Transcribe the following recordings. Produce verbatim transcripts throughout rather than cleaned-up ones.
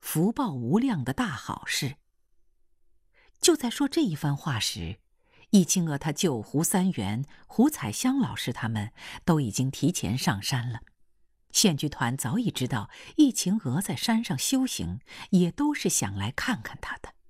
福报无量的大好事。就在说这一番话时，易清娥他舅胡三元、胡彩香老师他们都已经提前上山了。县剧团早已知道易清娥在山上修行，也都是想来看看她的。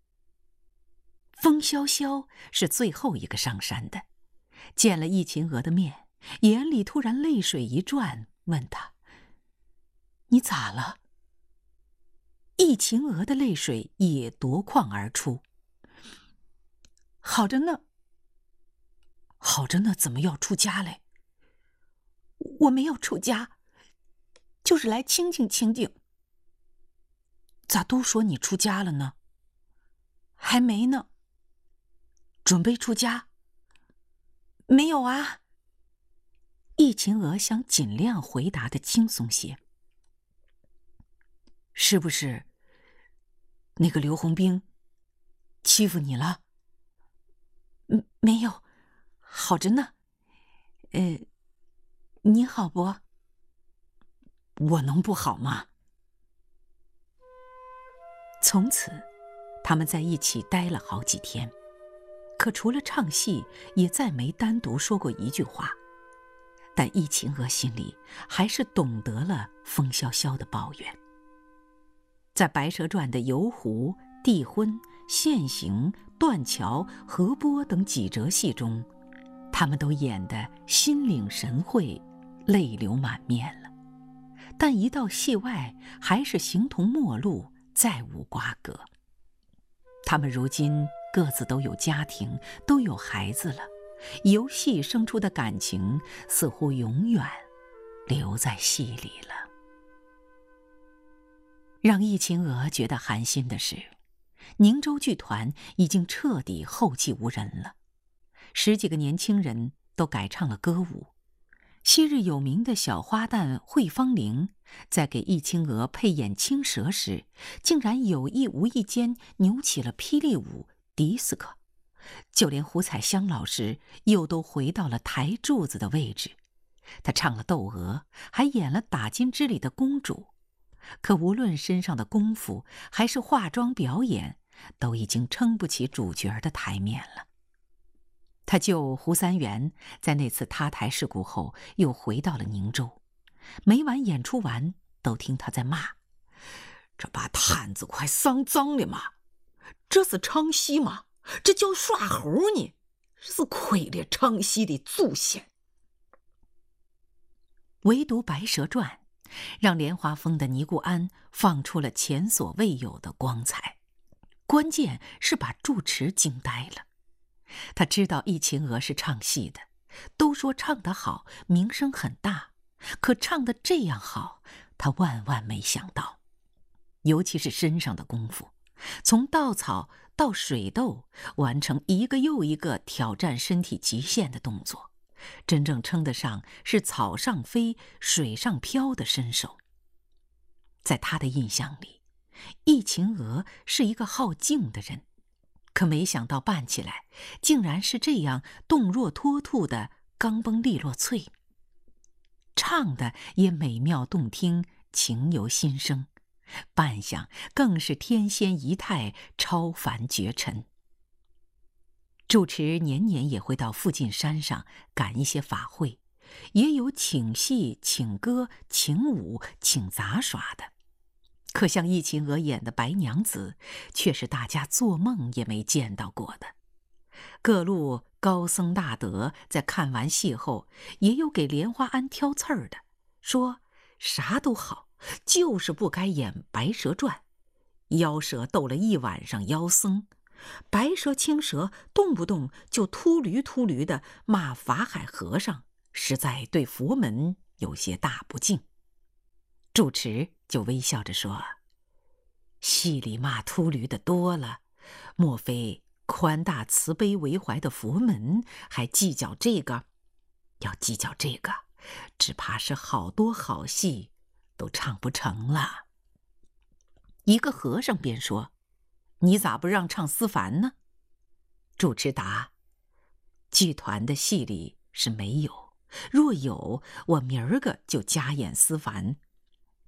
风萧萧是最后一个上山的，见了易清娥的面，眼里突然泪水一转，问她：“你咋了？”易清娥的泪水也夺眶而出：“好着呢。”“好着呢，怎么要出家嘞？”“我没有出家，就是来清静清静。”“咋都说你出家了呢？”“还没呢。”“准备出家？”“没有啊。”易清娥想尽量回答的轻松些。“是不是那个刘洪兵欺负你了？”“嗯，没有，好着呢。呃，你好不？”“我能不好吗？”从此，他们在一起待了好几天，可除了唱戏，也再没单独说过一句话。但易清娥心里还是懂得了风萧萧的抱怨。在《白蛇传》的游湖、帝婚、现形、断桥、河波等几折戏中，他们都演得心领神会，泪流满面了。但一到戏外，还是形同陌路，再无瓜葛。他们如今各自都有家庭，都有孩子了，由戏生出的感情似乎永远留在戏里了。让易清娥觉得寒心的是，宁州剧团已经彻底后继无人了，十几个年轻人都改唱了歌舞。昔日有名的小花旦惠芳玲，在给易清娥配演青蛇时，竟然有意无意间扭起了霹雳舞、迪斯科。就连胡彩香老师又都回到了台柱子的位置，她唱了窦娥，还演了打金枝里的公主。可无论身上的功夫还是化妆表演，都已经撑不起主角的台面了。他舅胡三元在那次塌台事故后又回到了宁州，每晚演出完都听他在骂：“这把摊子快丧脏了嘛！这是唱戏吗？这叫耍猴呢！是亏了唱戏的祖先。”唯独《白蛇传》让莲花峰的尼姑庵放出了前所未有的光彩，关键是把住持惊呆了。他知道易清娥是唱戏的，都说唱得好，名声很大，可唱得这样好，他万万没想到。尤其是身上的功夫，从稻草到水斗，完成一个又一个挑战身体极限的动作，真正称得上是草上飞、水上漂的身手。在他的印象里，易清娥是一个好静的人，可没想到办起来竟然是这样动若脱兔的刚崩利落脆，唱的也美妙动听，情由心生，扮相更是天仙仪态，超凡绝尘。住持年年也会到附近山上赶一些法会，也有请戏、请歌、请舞、请杂耍的。可像易清娥演的白娘子，却是大家做梦也没见到过的。各路高僧大德在看完戏后，也有给莲花庵挑刺儿的，说啥都好，就是不该演《白蛇传》。妖蛇斗了一晚上妖僧，白蛇青蛇动不动就秃驴秃驴的骂法海和尚，实在对佛门有些大不敬。住持就微笑着说：“戏里骂秃驴的多了，莫非宽大慈悲为怀的佛门还计较这个？要计较这个，只怕是好多好戏都唱不成了。”一个和尚便说：“你咋不让唱思凡呢？”住持答：“剧团的戏里是没有，若有，我明儿个就加演思凡。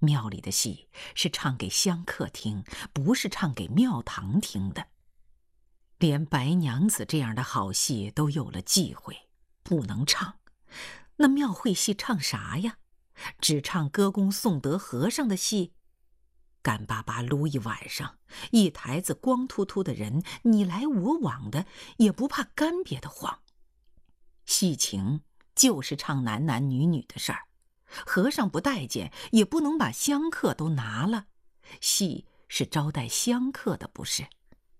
庙里的戏是唱给香客听，不是唱给庙堂听的。连白娘子这样的好戏都有了忌讳，不能唱，那庙会戏唱啥呀？只唱歌功颂德和尚的戏？干巴巴撸一晚上，一台子光秃秃的人，你来我往的，也不怕干瘪的慌。戏情就是唱男男女女的事儿，和尚不待见，也不能把香客都拿了，戏是招待香客的，不是？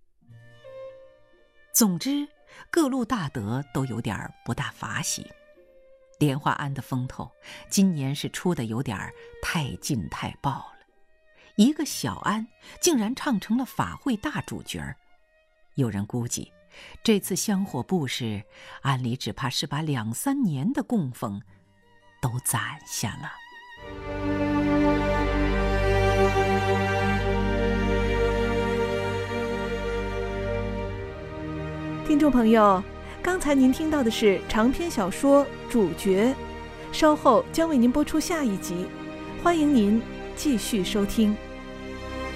总之，各路大德都有点不大法喜。莲花庵的风头今年是出的有点太劲太爆了，一个小庵竟然唱成了法会大主角儿。有人估计，这次香火布施，庵里只怕是把两三年的供奉都攒下了。 听众朋友，刚才您听到的是长篇小说《主角》，稍后将为您播出下一集，欢迎您继续收听。